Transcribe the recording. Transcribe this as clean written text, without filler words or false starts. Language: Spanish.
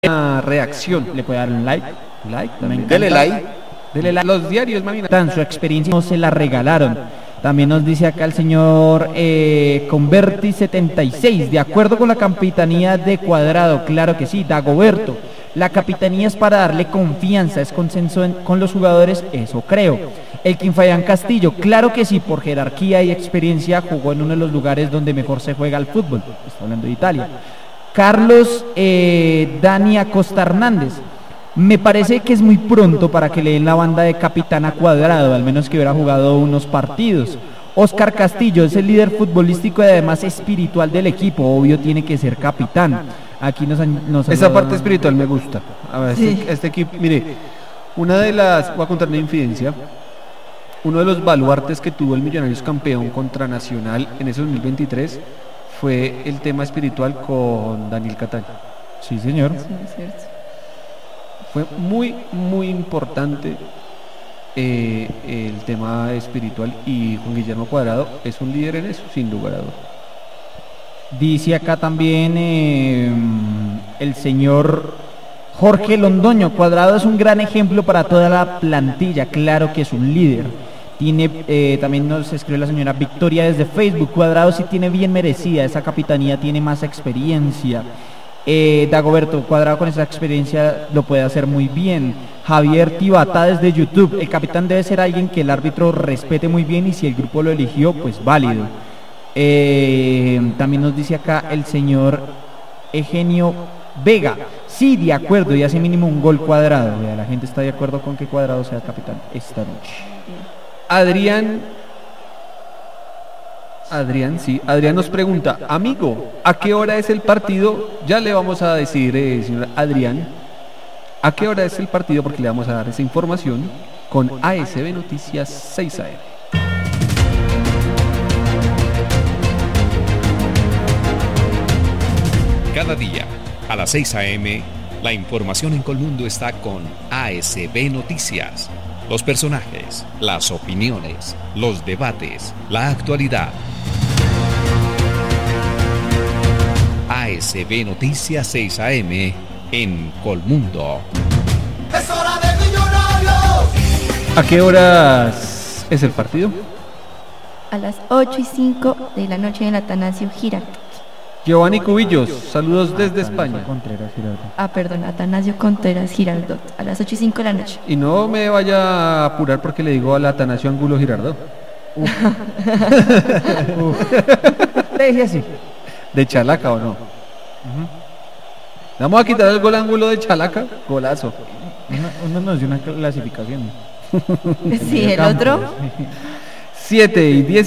una reacción. Le puede dar un like. También. Dele like. Los diarios, mamina. Su experiencia no se la regalaron. También nos dice acá el señor Converti76, de acuerdo con la capitanía de Cuadrado, claro que sí. Dagoberto, la capitanía es para darle confianza, es consenso con los jugadores, eso creo. El Quinfayán Castillo, claro que sí, por jerarquía y experiencia jugó en uno de los lugares donde mejor se juega al fútbol, está hablando de Italia. Carlos Dani Acosta Hernández, me parece que es muy pronto para que le den la banda de capitán a Cuadrado, al menos que hubiera jugado unos partidos. Oscar Castillo es el líder futbolístico y además espiritual del equipo, obvio tiene que ser capitán. Aquí nos esa parte espiritual me gusta. A ver, sí. este equipo, mire, voy a contar una infidencia. Uno de los baluartes que tuvo el Millonarios campeón contra Nacional en ese 2023 fue el tema espiritual con Daniel Cataño. Sí, señor. Sí, es cierto. Fue muy, muy importante el tema espiritual, y Juan Guillermo Cuadrado es un líder en eso, sin lugar a dudas. Dice acá también el señor Jorge Londoño, Cuadrado es un gran ejemplo para toda la plantilla, claro que es un líder. También nos escribe la señora Victoria desde Facebook, Cuadrado sí tiene bien merecida, esa capitanía tiene más experiencia. Dagoberto, Cuadrado con esa experiencia lo puede hacer muy bien. Javier Tibata desde YouTube, el capitán debe ser alguien que el árbitro respete muy bien y si el grupo lo eligió, pues válido. También nos dice acá el señor Eugenio Vega, sí, de acuerdo, y hace mínimo un gol Cuadrado. La gente está de acuerdo con que Cuadrado sea capitán esta noche. Adrián nos pregunta, amigo, ¿a qué hora es el partido? Ya le vamos a decir, señor Adrián, a qué hora es el partido, porque le vamos a dar esa información con ASB Noticias 6 AM. Cada día, a las 6 AM, la información en Colmundo está con ASB Noticias. Los personajes, las opiniones, los debates, la actualidad. ASB Noticias 6 AM en Colmundo. ¡Es hora de Millonarios! ¿A qué horas es el partido? A las 8:05 de la noche en Atanasio Girardot. Giovanni Cubillos, saludos desde España. Atanasio Contreras Girardot, a las 8:05 de la noche. Y no me vaya a apurar porque le digo al Atanasio Angulo Girardot. Le dije así. ¿De Chalaca o no? ¿Vamos a quitar el gol ángulo de Chalaca? Golazo. Uno nos dio una clasificación. Sí, el otro. 7:10